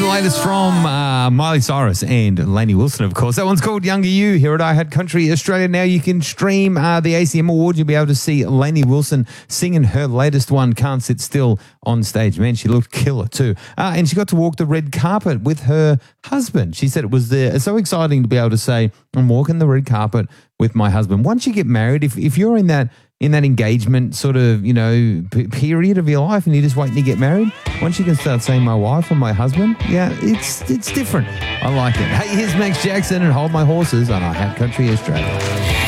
the latest from Miley Cyrus and Lainey Wilson, of course. That one's called Younger You here at I Had Country Australia. Now you can stream the ACM Awards. You'll be able to see Lainey Wilson singing her latest one, Can't Sit Still, on stage. Man, she looked killer too. And she got to walk the red carpet with her husband. She said it was so exciting to be able to say, I'm walking the red carpet with my husband. Once you get married, if you're in that engagement sort of, period of your life and you're just waiting to get married, once you can start saying my wife or my husband, yeah, it's different. I like it. Hey, here's Max Jackson and Hold My Horses on I Had Country Australia.